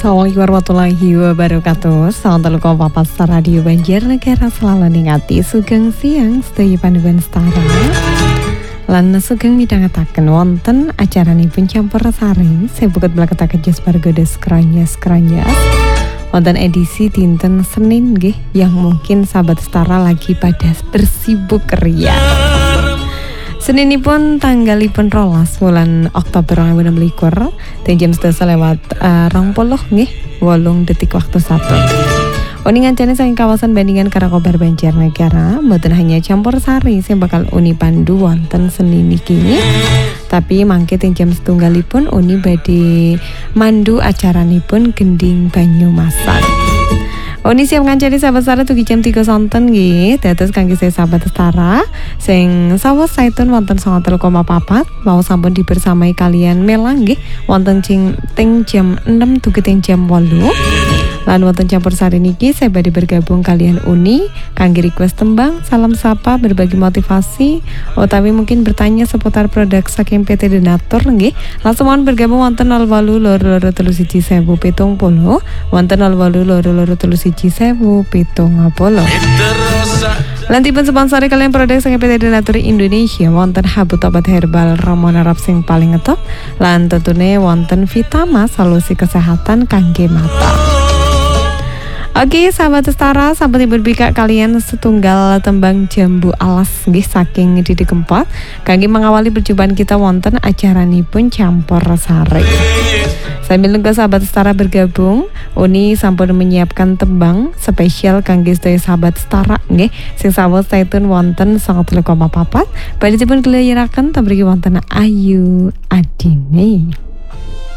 Assalamualaikum warahmatullahi wabarakatuh. Salam teluko papat radio Banjarnegara selalu ningati sugeng siang sedaya panduan setara. Lan sugeng midhangetaken wonten acaranipun Campur Sari. Saya buket blaketaken jas pargodes kranyas. Wonten edisi dinten Senin nggih yang mungkin sahabat setara lagi pada bersibuk ria. Seninipun tanggalipun 12 bulan Oktober 2026 jam 11:20 nggih 8 detik waktu 1. Uni ngancani saking kawasan Bandingan Karakobar Banjarnegara mboten hanya Campur Sari sing bakal uni pandu wonten Senin niki. Tapi mangke teng jam 1:30 uni badhe mandu acaranipun Gending Banyumasan. Oni siap ngancani sahabat setara tugi jam 3 sonten nggih. Dados kangge sahabat setara sing sawas saitun wonten 93,4 mau sampun dibersamai kalian Melang nggih wonten teng jam 6 tugi teng jam 8. Lan wonten Campur Sari niki saya badhe bergabung kalian Uni kangge request tembang, salam sapa, berbagi motivasi utawi mungkin bertanya seputar produk saking PT Donatur nggih. Langsung mohon bergabung wonten 08 loro telu siji 1070 wonten 08 loro telu siji 1070. Lantipun sponsori kalian produk saking PT Donatur Indonesia wonten Habut Obat Herbal Ramona Rap sing paling ngetop lan tentunya wonten Vitama solusi kesehatan kangge mata. Oke, sahabat setara, sampai berbika kalian setunggal tembang Jambu Alas nggih saking Didi Kempot kangge mengawali perjumpaan kita wonten acaranipun Campur Sari. Sambil nunggu sahabat setara bergabung, Uni sampun menyiapkan tembang spesial kangge sedaya sahabat setara nggih sing sawet saitun wonten 93,4 badhe dipun gleyiraken tabrik wonten Ayu Adine.